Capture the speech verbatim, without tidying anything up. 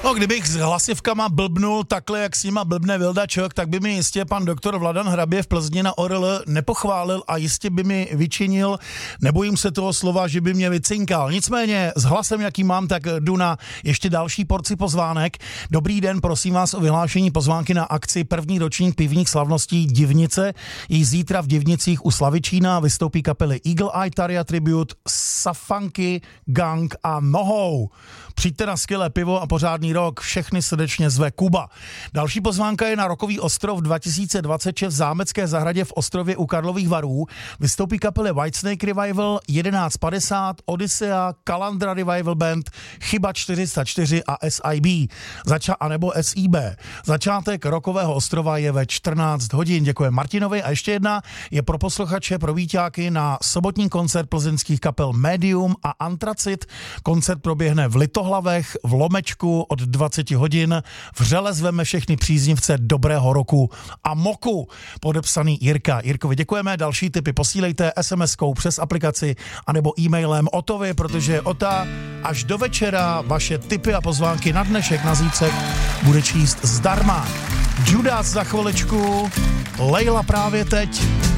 No, kdybych s hlasivkama blbnul takhle, jak s nima blbne Vildačok, tak by mi jistě pan doktor Vladan Hrabě v Plzni na O R L nepochválil a jistě by mi vyčinil, nebojím se toho slova, že by mě vycinkal. Nicméně s hlasem, jaký mám, tak jdu na ještě další porci pozvánek. Dobrý den, prosím vás o vyhlášení pozvánky na akci první ročník pivních slavností Divnice. I zítra v Divnicích u Slavičína vystoupí kapely Eagle Eye Taria Tribute, Safanky, Gang a Nohou. Přijďte na skvělé pivo a pořádný rok, všechny srdečně zve Kuba. Další pozvánka je na Rockový ostrov dva tisíce dvacet šest v Zámecké zahradě v Ostrově u Karlových Varů. Vystoupí kapely Whitesnake Revival, jedenáct padesát, Odyssea, Kalandra Revival Band, Chyba čtyři sta čtyři a S I B, Zača- anebo S I B. Začátek Rockového ostrova je ve čtrnáct hodin. Děkuji Martinovi. A ještě jedna je pro posluchače, pro víťáky na sobotní koncert plzeňských kapel Medium a Antracit. Koncert proběhne v Litohlavech v Lomečku od dvacet hodin. Vřele zveme všechny příznivce dobrého roku a moku. Podepsaný Jirka. Jirkovi děkujeme. Další tipy posílejte es em eskou přes aplikaci anebo e-mailem Otovi, protože Ota až do večera vaše tipy a pozvánky na dnešek, na zítřek bude číst zdarma. Judas za chviličku, Leila právě teď.